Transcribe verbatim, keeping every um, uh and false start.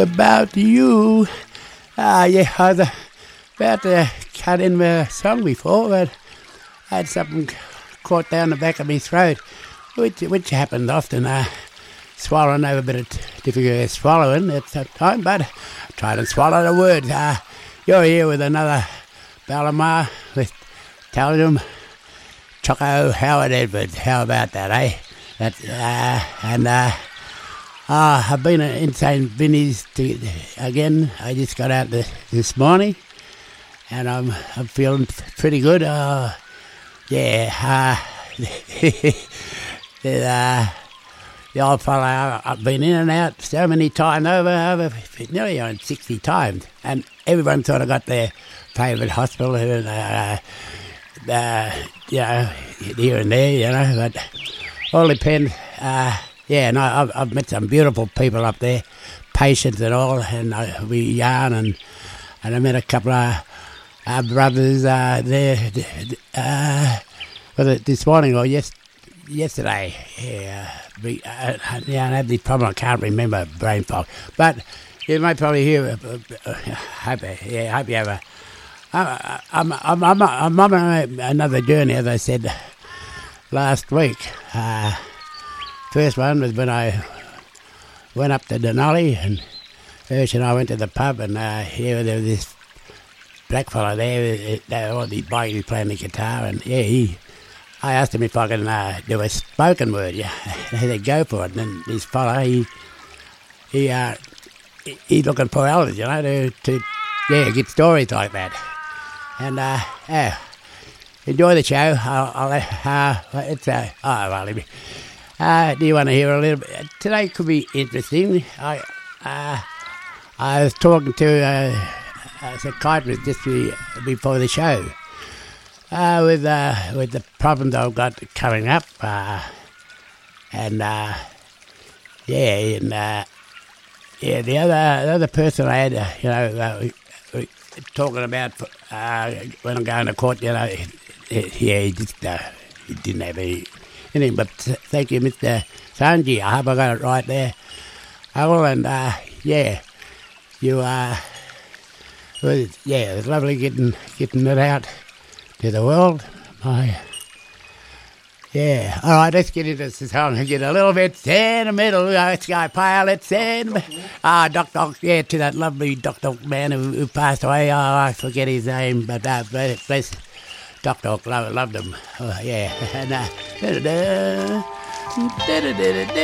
About you. Ah, yeah, I was about to cut in with a song before, but I had something caught down the back of my throat, which which happened often. Uh, swallowing over a bit of difficulty swallowing at that time, but I tried to swallow the words. Uh, you're here with another Balamar with Taldum Choco Howard Edwards. How about that, eh? That, uh, and uh, uh, I've been in Saint Vinny's to, again. I just got out this, this morning, and I'm I'm feeling pretty good. Uh, yeah, uh, the, uh, the old fellow, I've been in and out so many times, over, over nearly on sixty times, and everyone sort of got their favourite hospital, and, uh, uh, you know, here and there, you know, but all depends. Uh, yeah, and I, I've, I've met some beautiful people up there, patients and all, and uh, we yarn, and, and I met a couple of uh, brothers uh, there, uh, was it this morning or yes, yesterday? Yeah, we, uh, yeah, I had this problem, I can't remember, brain fog, but you might probably hear, uh, uh, hope, yeah, hope you have a, I'm, I'm, I'm, I'm on another journey, as I said last week. Uh, first one was when I went up to Denali, and Hirsch and I went to the pub, and uh, here there was this black fellow there, they were all these bikes, he was playing the guitar, and yeah, he, I asked him if I could uh, do a spoken word, yeah, they said go for it, and then this fellow, he, he, uh, he, he's looking for elders, you know, to, to, yeah, get stories like that. And, uh, yeah, enjoy the show. I'll, I'll uh, it's, uh, oh, well, let me, uh, do you want to hear a little bit? Today could be interesting. I, uh, I was talking to uh, a psychiatrist just be, before the show, uh, with, uh, with the problems I've got coming up, uh, and, uh, yeah, and, uh, yeah, the other, the other person I had, uh, you know, uh, we, we, talking about uh, when I'm going to court, you know, yeah, he just uh, he didn't have any, anything. But thank you, Mister Sanji. I hope I got it right there. Oh, and uh, yeah, you uh, was, yeah, it was lovely getting getting it out to the world. My, yeah, all right, let's get into this song and get a little bit sentimental. Let's go, pal, let's send. Ah, Doc Doc, yeah, to that lovely Doc Doc man who, who passed away. Oh, I forget his name, but uh, bless, bless Doc Doc, loved, loved him. Oh, yeah, and uh, da-da-da, da-da-da-da.